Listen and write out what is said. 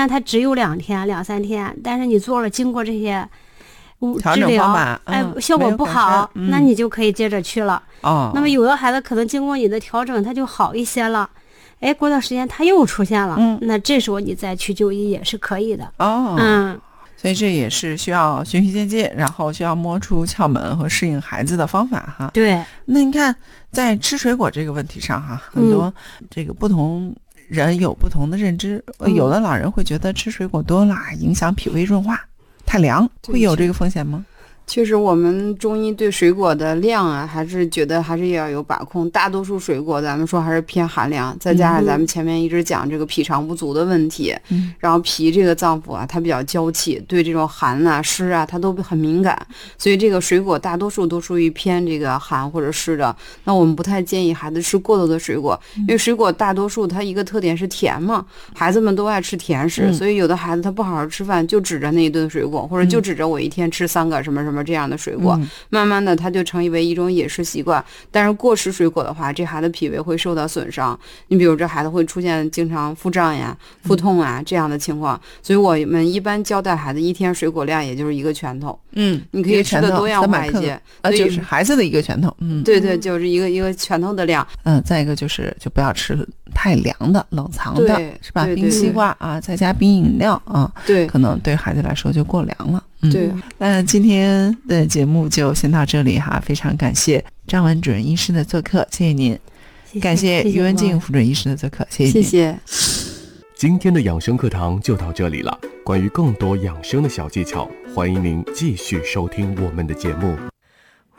然它只有2天2、3天，但是你做了经过这些调整方法， 效果不好，那你就可以接着去了。那么有的孩子可能经过你的调整，他就好一些了。过段时间他又出现了，那这时候你再去就医也是可以的。 所以这也是需要循序渐进，然后需要摸出窍门和适应孩子的方法哈。 对， 那你看在吃水果这个问题上哈，很多这个不同人有不同的认知，有的老人会觉得吃水果多了影响脾胃润化，太凉，会有这个风险吗？ 确实我们中医对水果的量啊还是觉得还是要有把控，大多数水果咱们说还是偏寒凉，再加上咱们前面一直讲这个脾肠不足的问题，然后脾这个脏腑啊它比较娇气，对这种寒啊湿啊它都很敏感，所以这个水果大多数都属于偏这个寒或者湿的。那我们不太建议孩子吃过多的水果，因为水果大多数它一个特点是甜嘛，孩子们都爱吃甜食，所以有的孩子他不好好吃饭，就指着那一顿水果，或者就指着我一天吃3个什么什么这样的水果，慢慢的它就成为一种饮食习惯。但是过吃水果的话，这孩子脾胃会受到损伤，你比如这孩子会出现经常腹胀呀、腹痛啊这样的情况。所以我们一般交代孩子一天水果量也就是1个拳头，你可以吃的多样化一些， 就是孩子的1个拳头， 对对，就是一个拳头的量。 再一个就不要吃太凉的、冷藏的，是吧？ 对对对， 冰西瓜啊，再加冰饮料啊， 对， 可能对孩子来说就过凉了。 对， 那今天的节目就先到这里哈，非常感谢张文主任医师的做客，谢谢您。感谢于文静副主任医师的做客，谢谢您。 谢谢。 今天的养生课堂就到这里了，关于更多养生的小技巧，欢迎您继续收听我们的节目。